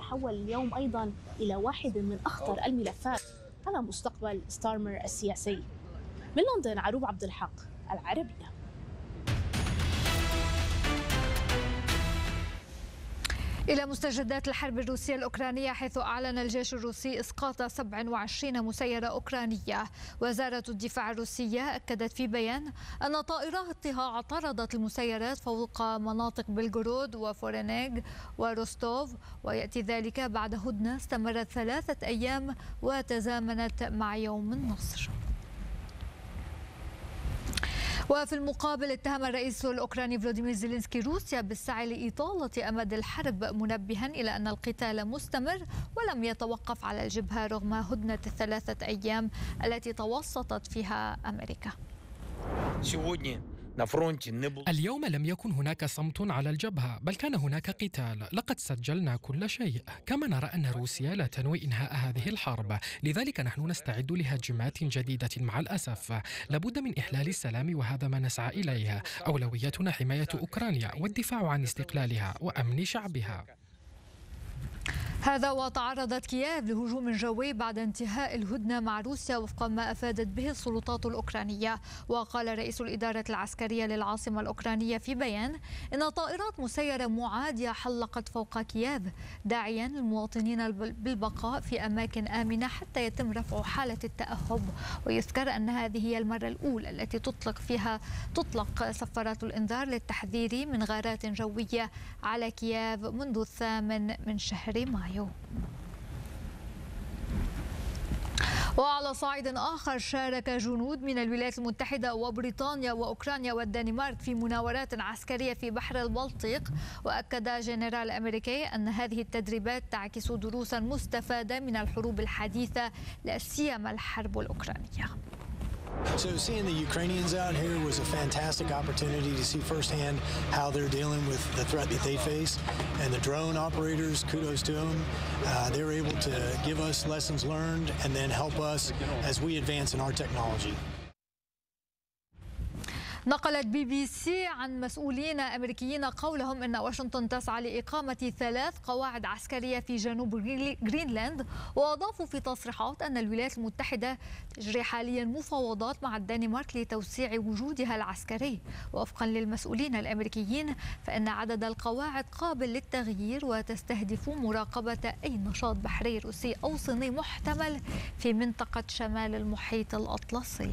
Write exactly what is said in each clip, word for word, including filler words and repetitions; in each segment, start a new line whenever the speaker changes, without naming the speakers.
تحول اليوم أيضا إلى واحد من أخطر الملفات على مستقبل ستارمر السياسي. من لندن، عروب عبد الحق، العربية.
إلى مستجدات الحرب الروسية الأوكرانية، حيث أعلن الجيش الروسي إسقاط سبع وعشرين مسيرة أوكرانية. وزارة الدفاع الروسية أكدت في بيان أن طائراتها اعترضت المسيرات فوق مناطق بلغورود وفورينيغ وروستوف، ويأتي ذلك بعد هدنة استمرت ثلاثة أيام وتزامنت مع يوم النصر. وفي المقابل، اتهم الرئيس الأوكراني فلوديمير زيلينسكي روسيا بالسعي لإطالة أمد الحرب، منبها إلى أن القتال مستمر ولم يتوقف على الجبهة رغم هدنة الثلاثة أيام التي توسطت فيها أمريكا.
اليوم لم يكن هناك صمت على الجبهة، بل كان هناك قتال. لقد سجلنا كل شيء. كما نرى أن روسيا لا تنوي إنهاء هذه الحرب، لذلك نحن نستعد لهجمات جديدة. مع الأسف لابد من إحلال السلام، وهذا ما نسعى إليه. أولويتنا حماية أوكرانيا والدفاع عن استقلالها وأمن شعبها.
هذا وتعرضت كييف لهجوم جوي بعد انتهاء الهدنة مع روسيا وفق ما أفادت به السلطات الأوكرانية. وقال رئيس الإدارة العسكرية للعاصمة الأوكرانية في بيان إن طائرات مسيرة معادية حلقت فوق كييف، داعيا المواطنين بالبقاء في أماكن آمنة حتى يتم رفع حالة التأهب. ويذكر أن هذه هي المرة الأولى التي تطلق فيها تطلق صفارات الإنذار للتحذير من غارات جوية على كييف منذ الثامن من شهر مايو. وعلى صعيد آخر، شارك جنود من الولايات المتحدة وبريطانيا وأوكرانيا والدنمارك في مناورات عسكرية في بحر البلطيق. وأكد جنرال أمريكي أن هذه التدريبات تعكس دروسا مستفادة من الحروب الحديثة، لا سيما الحرب الأوكرانية.
So seeing the Ukrainians out here was a fantastic opportunity to see firsthand how they're dealing with the threat that they face. And the drone operators, kudos to them. Uh, they're able to give us lessons learned and then help us as we advance in our technology.
نقلت بي بي سي عن مسؤولين أمريكيين قولهم أن واشنطن تسعى لإقامة ثلاث قواعد عسكرية في جنوب غرينلاند. وأضافوا في تصريحات أن الولايات المتحدة تجري حاليا مفاوضات مع الدنمارك لتوسيع وجودها العسكري. ووفقا للمسؤولين الأمريكيين فإن عدد القواعد قابل للتغيير، وتستهدف مراقبة أي نشاط بحري روسي أو صيني محتمل في منطقة شمال المحيط الأطلسي.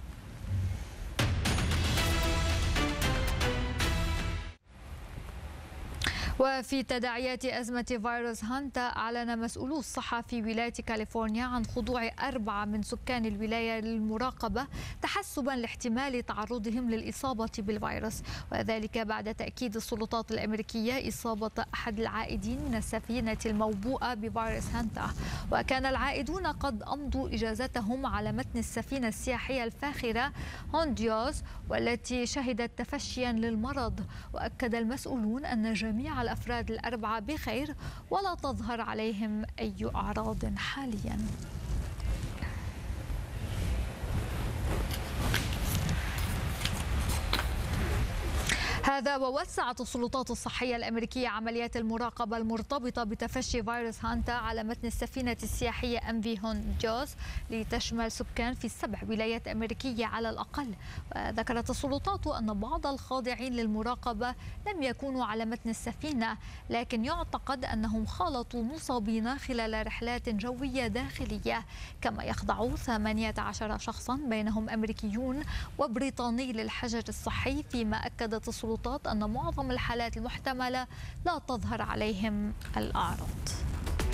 وفي تداعيات أزمة فيروس هانتا، أعلن مسؤولو الصحة في ولاية كاليفورنيا عن خضوع أربعة من سكان الولاية للمراقبة تحسبا لاحتمال تعرضهم للإصابة بالفيروس، وذلك بعد تأكيد السلطات الأمريكية إصابة أحد العائدين من السفينة الموبوءة بفيروس هانتا. وكان العائدون قد أمضوا إجازتهم على متن السفينة السياحية الفاخرة هونديوز والتي شهدت تفشيا للمرض. وأكد المسؤولون أن جميع الأفراد الأربعة بخير ولا تظهر عليهم أي أعراض حاليا. هذا ووسعت السلطات الصحية الأمريكية عمليات المراقبة المرتبطة بتفشي فيروس هانتا على متن السفينة السياحية أم في هونديوز لتشمل سكان في سبع ولايات أمريكية على الأقل. وذكرت السلطات أن بعض الخاضعين للمراقبة لم يكونوا على متن السفينة، لكن يعتقد أنهم خالطوا مصابين خلال رحلات جوية داخلية. كما يخضع ثمانية عشر شخصا بينهم أمريكيون وبريطاني للحجر الصحي، فيما أكدت السلطات أن معظم الحالات المحتملة لا تظهر عليهم الأعراض.